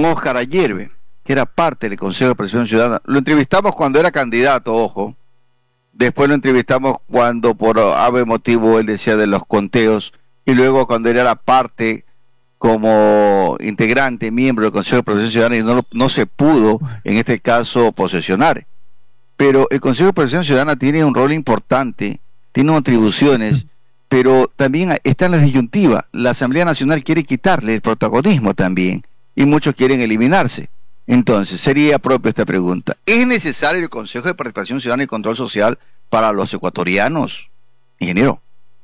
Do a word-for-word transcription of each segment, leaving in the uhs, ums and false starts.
Óscar Ayerbe, que era parte del Consejo de Participación Ciudadana. Lo entrevistamos cuando era candidato, ojo. Después lo entrevistamos cuando por ave motivo él decía de los conteos, y luego cuando él era parte como integrante, miembro del Consejo de Participación Ciudadana, y no, no se pudo, en este caso, posesionar. Pero el Consejo de Participación Ciudadana tiene un rol importante, tiene atribuciones, pero también está en la disyuntiva. La Asamblea Nacional quiere quitarle el protagonismo también, y muchos quieren eliminarse. Entonces, sería propia esta pregunta. ¿Es necesario el Consejo de Participación Ciudadana y Control Social para los ecuatorianos, ingeniero?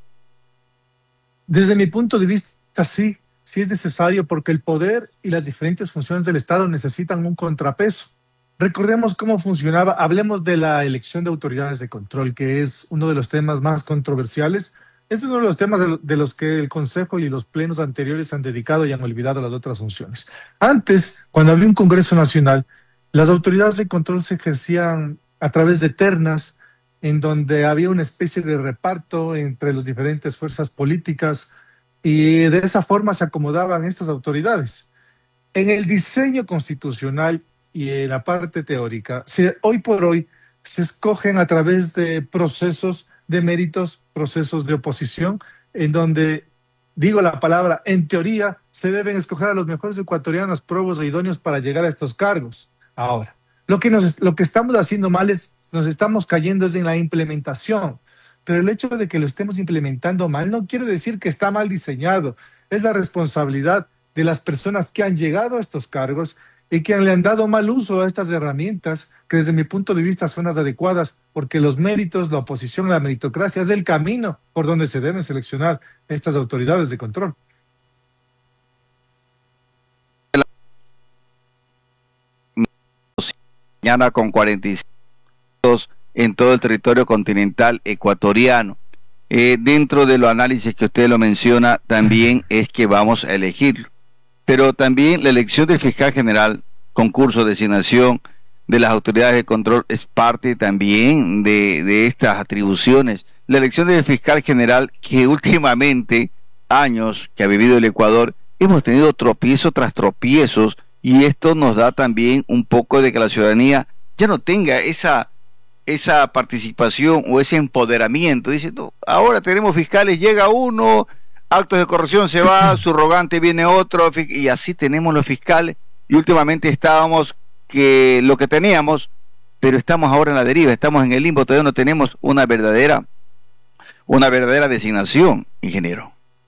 Desde mi punto de vista, sí, sí es necesario, porque el poder y las diferentes funciones del Estado necesitan un contrapeso. Recordemos cómo funcionaba, hablemos de la elección de autoridades de control, que es uno de los temas más controversiales. Este es uno de los temas de, de los que el Consejo y los plenos anteriores han dedicado y han olvidado las otras funciones. Antes, cuando había un Congreso Nacional, las autoridades de control se ejercían a través de ternas, en donde había una especie de reparto entre las diferentes fuerzas políticas, y de esa forma se acomodaban estas autoridades. En el diseño constitucional y en la parte teórica, se, hoy por hoy se escogen a través de procesos de méritos, procesos de oposición, en donde, digo la palabra, en teoría, se deben escoger a los mejores ecuatorianos probos e idóneos para llegar a estos cargos. Ahora, lo que, nos, lo que estamos haciendo mal es, nos estamos cayendo es en la implementación, pero el hecho de que lo estemos implementando mal no quiere decir que está mal diseñado. Es la responsabilidad de las personas que han llegado a estos cargos y que le han dado mal uso a estas herramientas, que desde mi punto de vista son las adecuadas, porque los méritos, la oposición, la meritocracia es el camino por donde se deben seleccionar estas autoridades de control. Mañana con cuarenta y seis en todo el territorio continental ecuatoriano. Eh, dentro de los análisis que usted lo menciona, también es que vamos a elegirlo. Pero también la elección del fiscal general, concurso de designación de las autoridades de control, es parte también de, de estas atribuciones. La elección del fiscal general, que últimamente, años que ha vivido el Ecuador, hemos tenido tropiezo tras tropiezos, y esto nos da también un poco de que la ciudadanía ya no tenga esa, esa participación o ese empoderamiento. Dice, no, ahora tenemos fiscales, llega uno, actos de corrupción se va, subrogante viene otro, y así tenemos los fiscales, y últimamente estábamos que lo que teníamos, pero estamos ahora en la deriva, estamos en el limbo, todavía no tenemos una verdadera, una verdadera designación, ingeniero.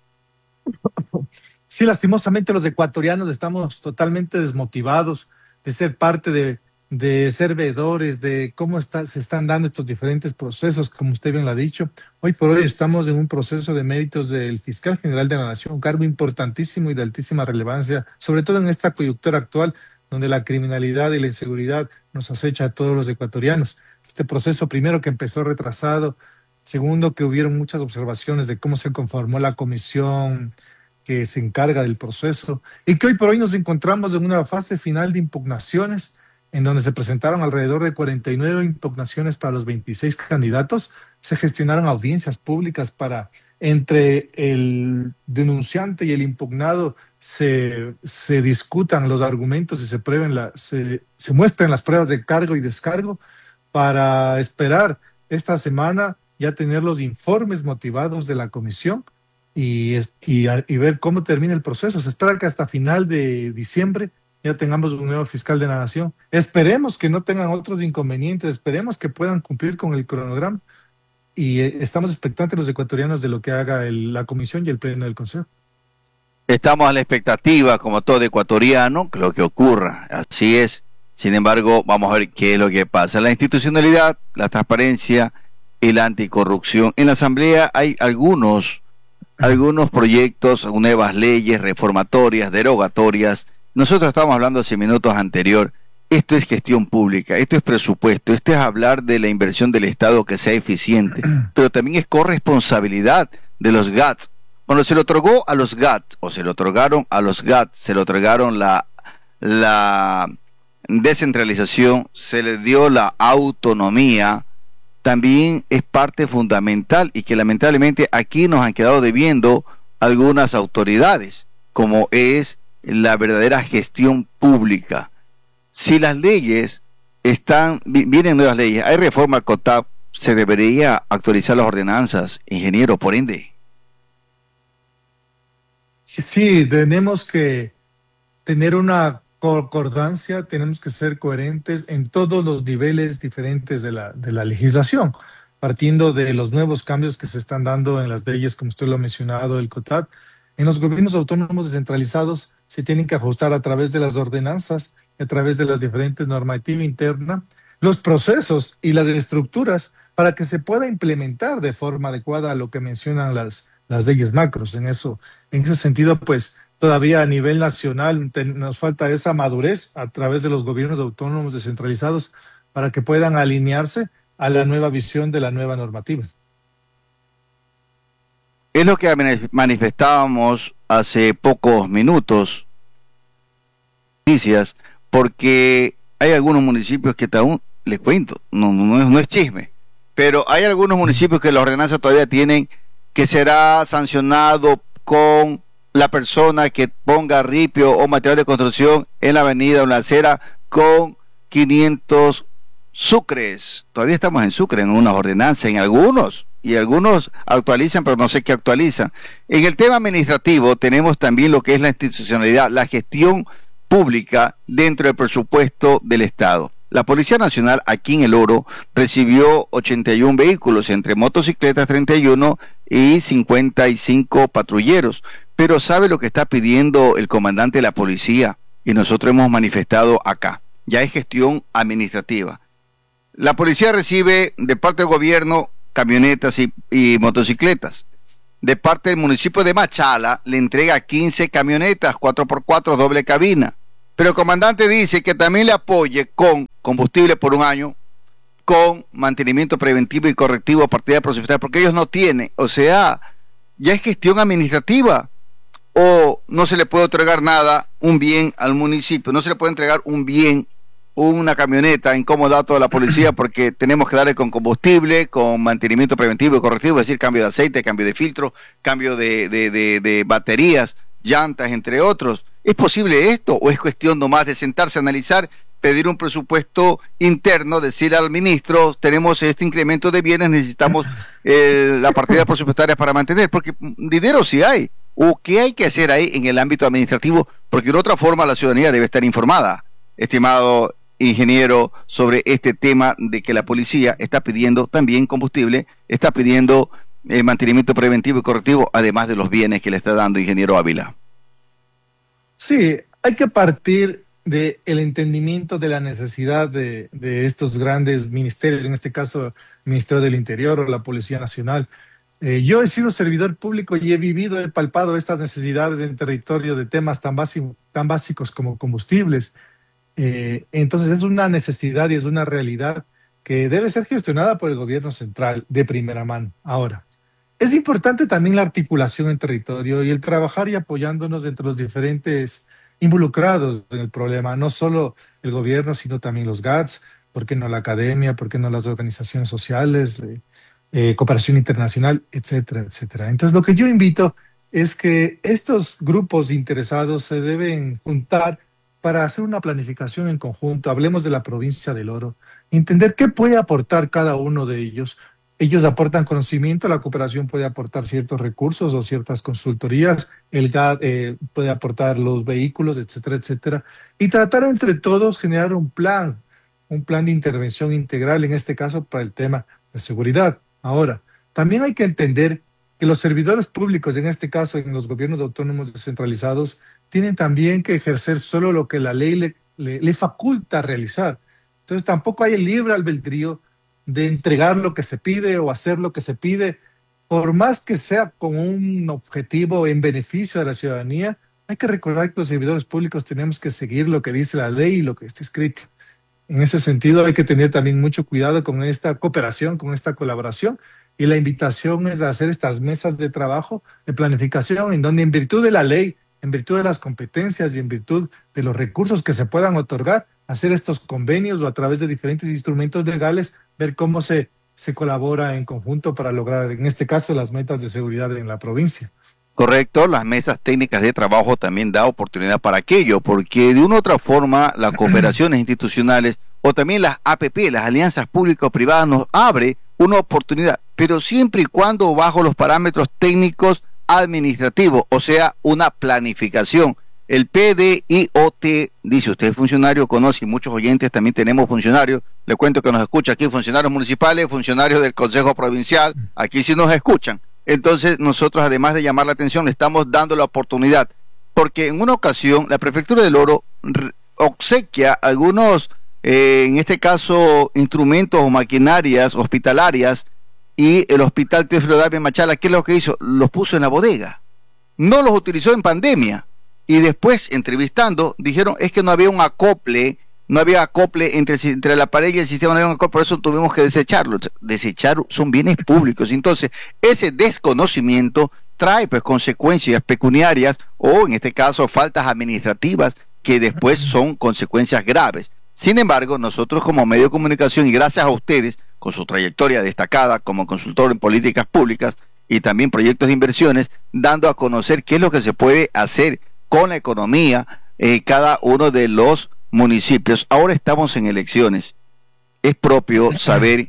Sí, lastimosamente los ecuatorianos estamos totalmente desmotivados de ser parte de, de ser veedores de cómo está, se están dando estos diferentes procesos, como usted bien lo ha dicho. Hoy por hoy estamos en un proceso de méritos del fiscal general de la Nación, un cargo importantísimo y de altísima relevancia, sobre todo en esta coyuntura actual, donde la criminalidad y la inseguridad nos acecha a todos los ecuatorianos. Este proceso, primero, que empezó retrasado; segundo, que hubieron muchas observaciones de cómo se conformó la comisión que se encarga del proceso, y que hoy por hoy nos encontramos en una fase final de impugnaciones, en donde se presentaron alrededor de cuarenta y nueve impugnaciones para los veintiséis candidatos. Se gestionaron audiencias públicas para, entre el denunciante y el impugnado, se, se discutan los argumentos y se, prueben la, se, se muestren las pruebas de cargo y descargo, para esperar esta semana ya tener los informes motivados de la comisión y, y, y ver cómo termina el proceso. Se espera que hasta final de diciembre ya tengamos un nuevo fiscal de la Nación. Esperemos que no tengan otros inconvenientes, esperemos que puedan cumplir con el cronograma, y eh, estamos expectantes los ecuatorianos de lo que haga el, la comisión y el pleno del Consejo. Estamos a la expectativa, como todo ecuatoriano, que lo que ocurra, así es. Sin embargo, vamos a ver qué es lo que pasa. La institucionalidad, la transparencia y la anticorrupción. En la Asamblea hay algunos, algunos proyectos, nuevas leyes reformatorias, derogatorias. Nosotros estábamos hablando hace minutos anterior, esto es gestión pública, esto es presupuesto, esto es hablar de la inversión del Estado que sea eficiente, pero también es corresponsabilidad de los G A T S. Cuando se le otorgó a los G A T S, o se le otorgaron a los G A T S, se le otorgaron la, la descentralización, se le dio la autonomía, también es parte fundamental, y que lamentablemente aquí nos han quedado debiendo algunas autoridades, como es la verdadera gestión pública. Si las leyes están, vienen nuevas leyes, hay reforma al COTAP, se debería actualizar las ordenanzas, ingeniero, por ende. Sí, sí, tenemos que tener una concordancia, tenemos que ser coherentes en todos los niveles diferentes de la, de la legislación, partiendo de los nuevos cambios que se están dando en las leyes, como usted lo ha mencionado, el COTAD. En los gobiernos autónomos descentralizados se tienen que ajustar a través de las ordenanzas, a través de las diferentes normativas internas, los procesos y las estructuras para que se pueda implementar de forma adecuada lo que mencionan las, las leyes macros. En eso, en ese sentido, pues todavía a nivel nacional ten, nos falta esa madurez a través de los gobiernos autónomos descentralizados para que puedan alinearse a la nueva visión de la nueva normativa. Es lo que manifestábamos hace pocos minutos, noticias, porque hay algunos municipios que aún, les cuento, no, no, es, no es chisme, pero hay algunos municipios que la ordenanza todavía tienen que será sancionado con la persona que ponga ripio o material de construcción en la avenida o en la acera con quinientos sucres. Todavía estamos en sucre en unas ordenanzas, en algunos, y algunos actualizan, pero no sé qué actualizan. En el tema administrativo tenemos también lo que es la institucionalidad, la gestión pública dentro del presupuesto del Estado. La Policía Nacional aquí en El Oro recibió ochenta y un vehículos, entre motocicletas treinta y uno y cincuenta y cinco patrulleros. Pero ¿sabe lo que está pidiendo el comandante de la policía? Y nosotros hemos manifestado acá. Ya es gestión administrativa. La policía recibe de parte del gobierno camionetas y, y motocicletas. De parte del municipio de Machala le entrega quince camionetas cuatro por cuatro doble cabina. Pero el comandante dice que también le apoye con combustible por un año, con mantenimiento preventivo y correctivo a partir de presupuestaria, porque ellos no tienen. O sea, ya es gestión administrativa. O no se le puede otorgar nada, un bien al municipio, no se le puede entregar un bien, una camioneta en comodato a la policía porque tenemos que darle con combustible, con mantenimiento preventivo y correctivo, es decir, cambio de aceite, cambio de filtro, cambio de, de, de, de baterías, llantas, entre otros. ¿Es posible esto o es cuestión nomás de sentarse a analizar, pedir un presupuesto interno, decir al ministro, tenemos este incremento de bienes, necesitamos eh, la partida presupuestaria para mantener? Porque dinero sí hay. ¿O qué hay que hacer ahí en el ámbito administrativo? Porque de otra forma la ciudadanía debe estar informada, estimado ingeniero, sobre este tema de que la policía está pidiendo también combustible, está pidiendo eh, mantenimiento preventivo y correctivo, además de los bienes que le está dando ingeniero Ávila. Sí, hay que partir del entendimiento de la necesidad de, de estos grandes ministerios, en este caso el Ministerio del Interior o la Policía Nacional. Eh, yo he sido servidor público y he vivido, he palpado estas necesidades en territorio de temas tan, básico, tan básicos como combustibles. Eh, entonces es una necesidad y es una realidad que debe ser gestionada por el gobierno central de primera mano. Ahora, es importante también la articulación en territorio y el trabajar y apoyándonos entre los diferentes involucrados en el problema, no solo el gobierno, sino también los G A T S, ¿por qué no la academia? ¿Por qué no las organizaciones sociales? Eh, Eh, cooperación internacional, etcétera, etcétera. Entonces, lo que yo invito es que estos grupos interesados se deben juntar para hacer una planificación en conjunto. Hablemos de la provincia del Oro, entender qué puede aportar cada uno de ellos. Ellos aportan conocimiento, la cooperación puede aportar ciertos recursos o ciertas consultorías, el G A D eh, puede aportar los vehículos, etcétera, etcétera. Y tratar entre todos generar un plan, un plan de intervención integral, en este caso para el tema de seguridad. Ahora, también hay que entender que los servidores públicos, en este caso en los gobiernos autónomos descentralizados, tienen también que ejercer solo lo que la ley le, le, le faculta realizar. Entonces tampoco hay el libre albedrío de entregar lo que se pide o hacer lo que se pide, por más que sea con un objetivo en beneficio de la ciudadanía. Hay que recordar que los servidores públicos tenemos que seguir lo que dice la ley y lo que está escrito. En ese sentido hay que tener también mucho cuidado con esta cooperación, con esta colaboración, y la invitación es a hacer estas mesas de trabajo, de planificación, en donde en virtud de la ley, en virtud de las competencias y en virtud de los recursos que se puedan otorgar, hacer estos convenios o a través de diferentes instrumentos legales, ver cómo se, se colabora en conjunto para lograr, en este caso, las metas de seguridad en la provincia. Correcto, las mesas técnicas de trabajo también da oportunidad para aquello, porque de una u otra forma las cooperaciones institucionales o también las A P P, las alianzas público-privadas, nos abre una oportunidad, pero siempre y cuando bajo los parámetros técnicos administrativos, o sea, una planificación. El P D I O T, dice usted es funcionario, conoce, y muchos oyentes también tenemos funcionarios, le cuento que nos escucha aquí funcionarios municipales, funcionarios del Consejo Provincial, aquí sí nos escuchan. Entonces nosotros, además de llamar la atención, le estamos dando la oportunidad, porque en una ocasión la Prefectura del Oro obsequia algunos, eh, en este caso, instrumentos o maquinarias hospitalarias, y el Hospital Teófilo Dávila Machala, ¿qué es lo que hizo? Los puso en la bodega, no los utilizó en pandemia, y después, entrevistando, dijeron es que no había un acople, no había acople entre, entre la pared y el sistema, no había un acople, por eso tuvimos que desecharlo. Desechar son bienes públicos, entonces ese desconocimiento trae pues consecuencias pecuniarias o en este caso faltas administrativas que después son consecuencias graves. Sin embargo, nosotros como medio de comunicación y gracias a ustedes, con su trayectoria destacada como consultor en políticas públicas y también proyectos de inversiones, dando a conocer qué es lo que se puede hacer con la economía eh, cada uno de los municipios. Ahora estamos en elecciones. Es propio saber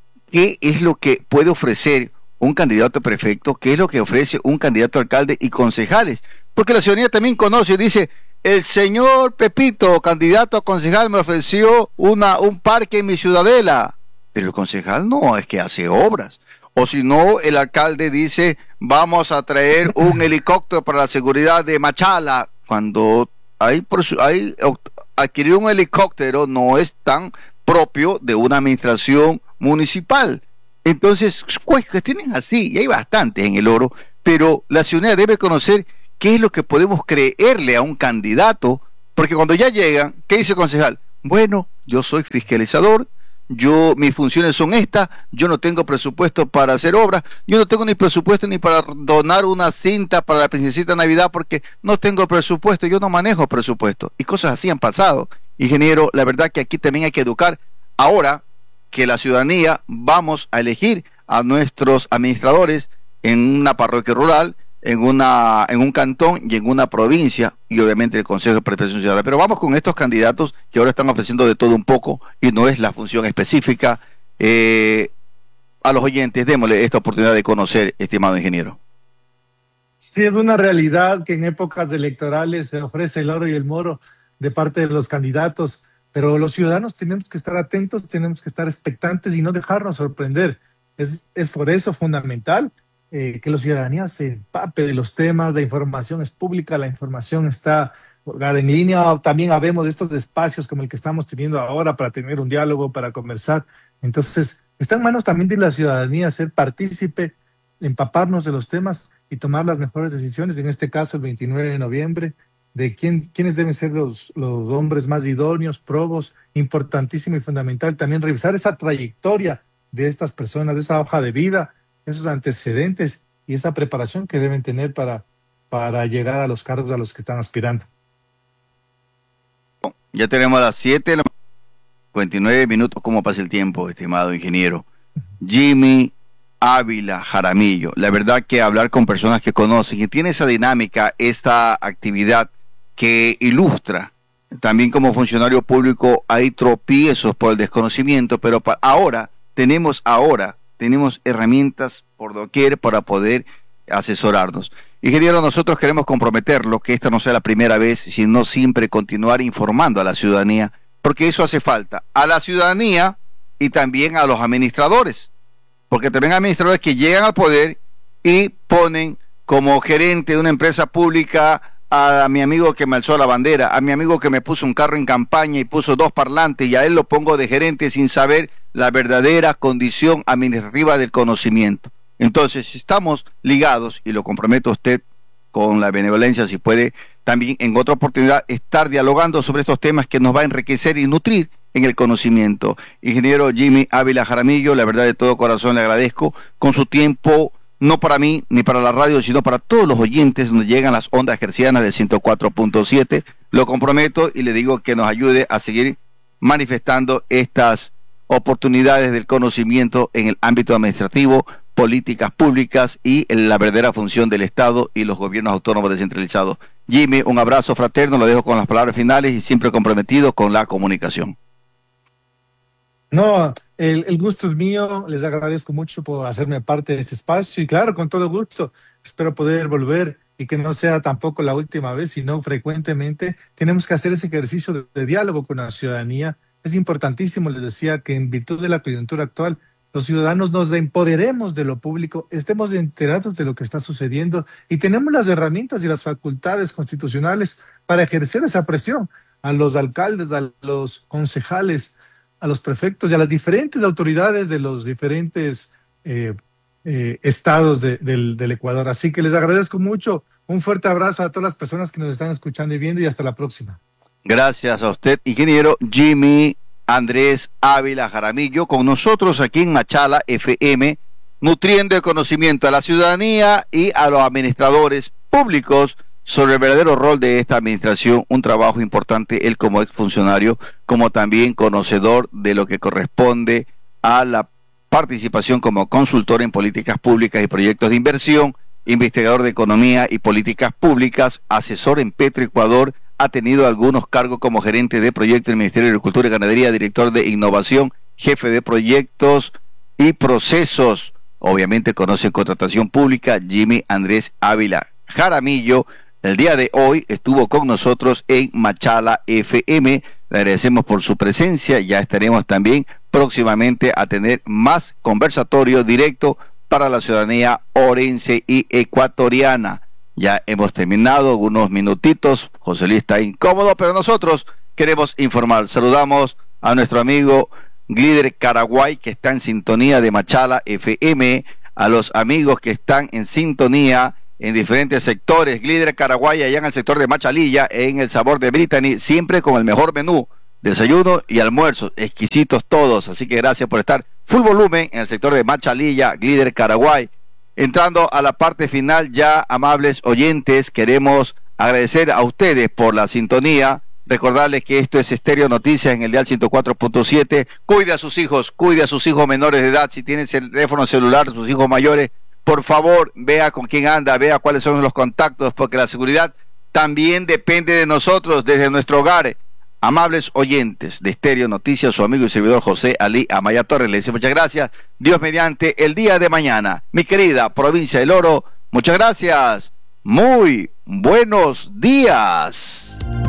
qué es lo que puede ofrecer un candidato a prefecto, qué es lo que ofrece un candidato a alcalde y concejales, porque la ciudadanía también conoce y dice, el señor Pepito, candidato a concejal, me ofreció una, un parque en mi ciudadela, pero el concejal no es que hace obras. O si no, el alcalde dice, vamos a traer un helicóptero para la seguridad de Machala. Cuando hay, hay adquirir un helicóptero no es tan propio de una administración municipal. Entonces, cuestiones así, y hay bastantes en el Oro, pero la ciudadanía debe conocer qué es lo que podemos creerle a un candidato, porque cuando ya llegan, ¿qué dice el concejal? Bueno, yo soy fiscalizador, yo, mis funciones son estas, yo no tengo presupuesto para hacer obras, yo no tengo ni presupuesto ni para donar una cinta para la princesita Navidad porque no tengo presupuesto, yo no manejo presupuesto, y cosas así han pasado. Ingeniero, la verdad que aquí también hay que educar. Ahora que la ciudadanía vamos a elegir a nuestros administradores en una parroquia rural, en una en un cantón y en una provincia, y obviamente el Consejo de Participación Ciudadana. Pero vamos con estos candidatos que ahora están ofreciendo de todo un poco y no es la función específica. Eh, a los oyentes, démosle esta oportunidad de conocer, estimado ingeniero. Sí, es una realidad que en épocas electorales se ofrece el oro y el moro de parte de los candidatos, pero los ciudadanos tenemos que estar atentos, tenemos que estar expectantes y no dejarnos sorprender. Es, es por eso fundamental Eh, que la ciudadanía se empape de los temas, la información es pública, la información está en línea, también habemos de estos espacios como el que estamos teniendo ahora para tener un diálogo, para conversar. Entonces, está en manos también de la ciudadanía ser partícipe, empaparnos de los temas y tomar las mejores decisiones, en este caso el veintinueve de noviembre, de quién, quiénes deben ser los, los hombres más idóneos, probos, importantísimo y fundamental también revisar esa trayectoria de estas personas, de esa hoja de vida, esos antecedentes y esa preparación que deben tener para, para llegar a los cargos a los que están aspirando. Ya tenemos las siete, cincuenta y nueve minutos. ¿Cómo pasa el tiempo, estimado ingeniero? Jimmy Ávila Jaramillo. La verdad que hablar con personas que conocen y tiene esa dinámica, esta actividad que ilustra. También como funcionario público hay tropiezos por el desconocimiento, pero para ahora tenemos ahora tenemos herramientas por doquier para poder asesorarnos. Ingeniero, nosotros queremos comprometerlo, que esta no sea la primera vez, sino siempre continuar informando a la ciudadanía, porque eso hace falta, a la ciudadanía y también a los administradores, porque también hay administradores que llegan al poder y ponen como gerente de una empresa pública a, a mi amigo que me alzó la bandera, a mi amigo que me puso un carro en campaña y puso dos parlantes y a él lo pongo de gerente sin saber la verdadera condición administrativa del conocimiento. Entonces, estamos ligados, y lo comprometo a usted con la benevolencia, si puede también en otra oportunidad estar dialogando sobre estos temas que nos va a enriquecer y nutrir en el conocimiento. Ingeniero Jimmy Ávila Jaramillo, la verdad de todo corazón le agradezco con su tiempo, no para mí ni para la radio, sino para todos los oyentes donde llegan las ondas hercianas de ciento cuatro punto siete. Lo comprometo y le digo que nos ayude a seguir manifestando estas oportunidades del conocimiento en el ámbito administrativo políticas públicas y la verdadera función del Estado y los gobiernos autónomos descentralizados. Jimmy, un abrazo fraterno, lo dejo con las palabras finales y siempre comprometido con la comunicación. No, el, el gusto es mío, les agradezco mucho por hacerme parte de este espacio y claro, con todo gusto, espero poder volver y que no sea tampoco la última vez, sino frecuentemente tenemos que hacer ese ejercicio de, de diálogo con la ciudadanía. Es importantísimo, les decía, que en virtud de la coyuntura actual, los ciudadanos nos empoderemos de lo público, estemos enterados de lo que está sucediendo y tenemos las herramientas y las facultades constitucionales para ejercer esa presión a los alcaldes, a los concejales, a los prefectos y a las diferentes autoridades de los diferentes eh, eh, estados de, del, del Ecuador. Así que les agradezco mucho. Un fuerte abrazo a todas las personas que nos están escuchando y viendo y hasta la próxima. Gracias a usted, ingeniero Jimmy Andrés Ávila Jaramillo, con nosotros aquí en Machala F M, nutriendo el conocimiento a la ciudadanía y a los administradores públicos sobre el verdadero rol de esta administración, un trabajo importante, él como exfuncionario, como también conocedor de lo que corresponde a la participación como consultor en políticas públicas y proyectos de inversión, investigador de economía y políticas públicas, asesor en Petroecuador, ha tenido algunos cargos como gerente de proyectos del Ministerio de Agricultura y Ganadería, director de innovación, jefe de proyectos y procesos. Obviamente conoce contratación pública. Jimmy Andrés Ávila Jaramillo, el día de hoy estuvo con nosotros en Machala F M. Le agradecemos por su presencia. Ya estaremos también próximamente a tener más conversatorio directo para la ciudadanía orense y ecuatoriana. Ya hemos terminado, unos minutitos. José Luis está incómodo, pero nosotros queremos informar. Saludamos a nuestro amigo Glider Caraguay, que está en sintonía de Machala F M, a los amigos que están en sintonía en diferentes sectores. Glider Caraguay, allá en el sector de Machalilla, en el Sabor de Brittany, siempre con el mejor menú, desayuno y almuerzo, exquisitos todos. Así que gracias por estar full volumen en el sector de Machalilla, Glider Caraguay. Entrando a la parte final ya, amables oyentes, queremos agradecer a ustedes por la sintonía, recordarles que esto es Estéreo Noticias en el dial ciento cuatro punto siete. Cuide a sus hijos, cuide a sus hijos menores de edad. Si tienen teléfono celular, sus hijos mayores, por favor, vea con quién anda, vea cuáles son los contactos, porque la seguridad también depende de nosotros, desde nuestro hogar. Amables oyentes de Estéreo Noticias, su amigo y servidor José Ali Amaya Torres, le dice muchas gracias. Dios mediante, el día de mañana, mi querida provincia del Oro, muchas gracias. Muy buenos días.